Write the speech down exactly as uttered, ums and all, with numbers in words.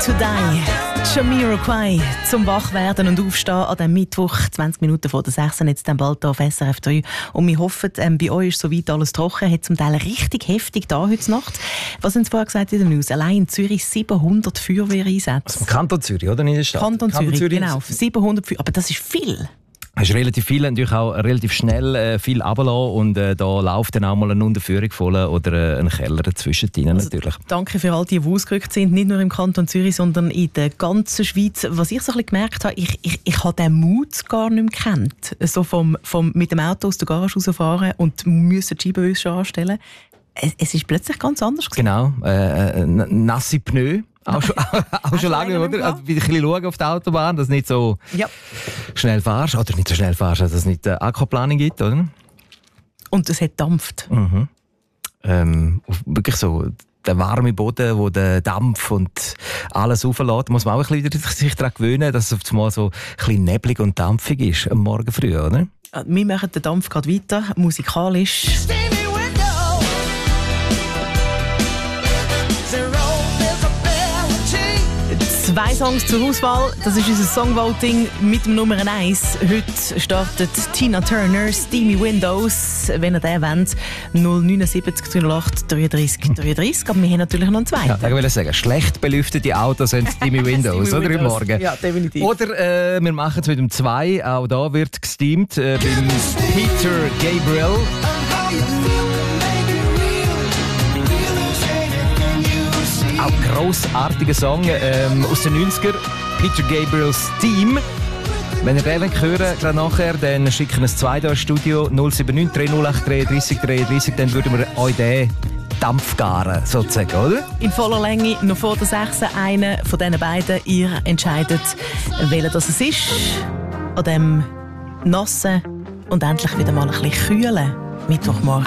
to Die. Jamiroquai zum Wachwerden und Aufstehen an diesem Mittwoch, zwanzig Minuten vor der sechs, jetzt dann bald hier auf S R F drei. Und wir hoffen, ähm, bei euch ist soweit alles trocken, hat zum Teil richtig heftig da heute Nacht. Was haben Sie vorher gesagt in der News? Allein in Zürich siebenhundert Feuerwehreinsätze. Also Kanton Zürich, oder? In der Stadt? Kanton, Kanton Zürich, Zürich, genau. siebenhundert Feuerwehr, aber das ist viel. Es ist relativ viel, natürlich auch relativ schnell äh, viel runterlassen und äh, da läuft dann auch mal eine Unterführung voll oder äh, ein Keller dazwischen rein, also, natürlich. Danke für all die, die ausgerückt sind, nicht nur im Kanton Zürich, sondern in der ganzen Schweiz. Was ich so ein bisschen gemerkt habe, ich, ich, ich habe den Mut gar nicht mehr gekannt, so vom, vom mit dem Auto aus der Garage rausfahren und müssen die Scheibenwischer anstellen. Es, es ist plötzlich ganz anders gewesen. Genau, äh, nasse Pneu. Auch schon, auch schon lange, oder? Also, ein bisschen schauen auf die Autobahn, dass du nicht so ja. schnell fahrst. Oder nicht so schnell fahrst, dass es nicht äh, Aquaplaning gibt, oder? Und es hat dampft. Mhm. Ähm, wirklich so der warme Boden, wo der Dampf und alles auflässt, muss man auch ein bisschen sich daran gewöhnen, dass es auf einmal so ein bisschen neblig und dampfig ist am Morgen früh, oder? Wir machen den Dampf gerade weiter, musikalisch. Zwei Songs zur Auswahl, das ist unser Songvoting mit dem Nummer eins. Heute startet Tina Turner, Steamy Windows. Wenn ihr den wollt, null neun sieben null acht dreiunddreißig dreiunddreißig. Aber wir haben natürlich noch einen zweiten. Ja, ich will sagen, schlecht belüftete Autos sind Steamy Windows, Steamy oder? Windows. Im Morgen. Ja, definitiv. Oder äh, wir machen es mit dem zwei. Auch da wird gesteamt äh, beim Peter Gabriel. Auch ein grossartiger Song ähm, aus den neunziger, Peter Gabriel's Team. Wenn ihr den hören gerade nachher, dann schicken wir ein zwei ins Studio null sieben neun drei null acht dreiunddreißig dreiunddreißig, dann würden wir euch den Dampf garen, sozusagen, oder? In voller Länge, noch vor der sechs, einer von diesen beiden. Ihr entscheidet, welcher das es ist. An dem nassen und endlich wieder mal ein bisschen kühlen Mittwochmorgen.